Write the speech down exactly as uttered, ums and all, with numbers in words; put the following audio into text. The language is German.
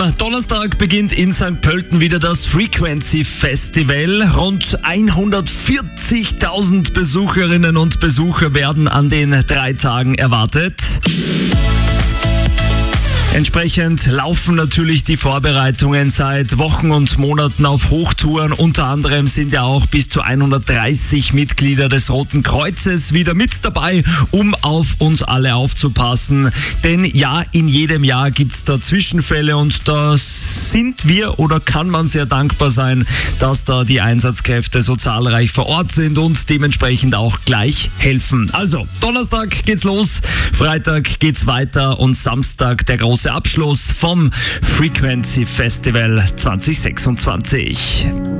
Donnerstag beginnt in Sankt Pölten wieder das Frequency Festival. Rund hundertvierzigtausend Besucherinnen und Besucher werden an den drei Tagen erwartet. Entsprechend laufen natürlich die Vorbereitungen seit Wochen und Monaten auf Hochtouren. Unter anderem sind ja auch bis zu hundertdreißig Mitglieder des Roten Kreuzes wieder mit dabei, um auf uns alle aufzupassen. Denn ja, in jedem Jahr gibt's da Zwischenfälle und da sind wir oder kann man sehr dankbar sein, dass da die Einsatzkräfte so zahlreich vor Ort sind und dementsprechend auch gleich helfen. Also, Donnerstag geht's los, Freitag geht's weiter und Samstag der große Abschluss vom Frequency Festival zwanzig sechsundzwanzig.